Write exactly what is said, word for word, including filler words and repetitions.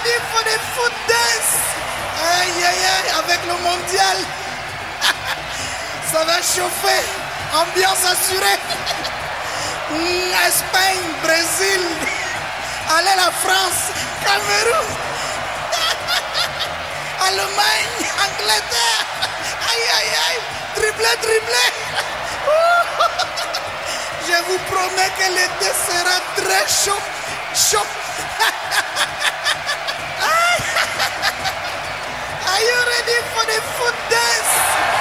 ready for the foot dance? Aïe aïe aïe, avec le mondial. Ça va chauffer. Ambiance assurée. Mmh, Espagne, Brésil. Allez la France, Cameroun. Allemagne, Angleterre. Aïe aïe aïe. Triplé, triplé. Je vous promets que l'été sera très chaud. Chaud. Are you ready for the foot dance?